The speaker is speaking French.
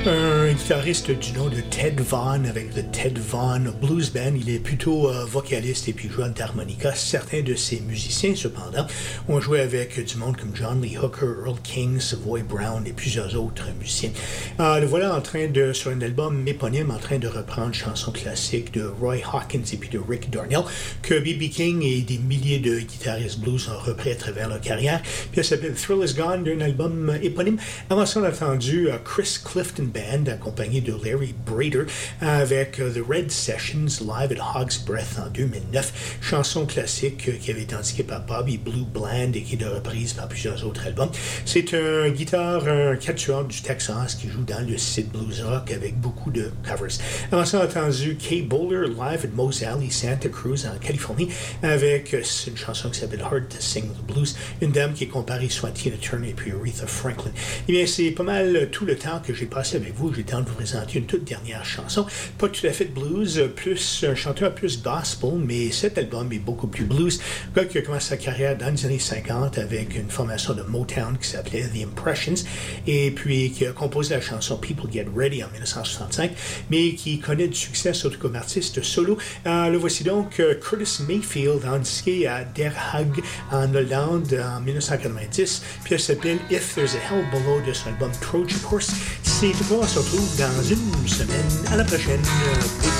Un guitariste du nom de Ted Vaughn avec le Ted Vaughn Blues Band. Il est plutôt vocaliste et puis joueur d'harmonica. Certains de ses musiciens, cependant, ont joué avec du monde comme John Lee Hooker, Earl King, Savoy Brown et plusieurs autres musiciens. Le voilà sur un album éponyme, en train de reprendre chansons classiques de Roy Hawkins et puis de Rick Darnell, que B.B. King et des milliers de guitaristes blues ont repris à travers leur carrière. Puis elle s'appelle Thrill Is Gone, d'un album éponyme. Avant ça, on a entendu Chris Clifton Band, accompagné de Larry Brader, avec The Red Sessions live at Hog's Breath en 2009, chanson classique qui avait été indiquée par Bobby Blue Bland et qui est de reprise par plusieurs autres albums. C'est un quatuor du Texas qui joue dans le Sid Blues Rock avec beaucoup de covers. Avant ça, on a entendu Kay Bowler live at Mose Alley, Santa Cruz en Californie, avec une chanson qui s'appelle Hard to Sing the Blues, une dame qui est comparée soit à Tina Turner et puis Aretha Franklin. Eh bien, c'est pas mal tout le temps que j'ai passé avec vous. J'ai le temps de vous présenter une toute dernière chanson, pas tout à fait de blues, plus un chanteur plus gospel, mais cet album est beaucoup plus blues. Le gars qui a commencé sa carrière dans les années 50 avec une formation de Motown qui s'appelait The Impressions, et puis qui a composé la chanson People Get Ready en 1965, mais qui connaît du succès surtout comme artiste solo. Le voici donc Curtis Mayfield, indiqué à Der Haag en Hollande en 1990, puis elle s'appelle If There's a Hell Below de son album Trojan Horse. C'est tout. On se retrouve dans une semaine. À la prochaine.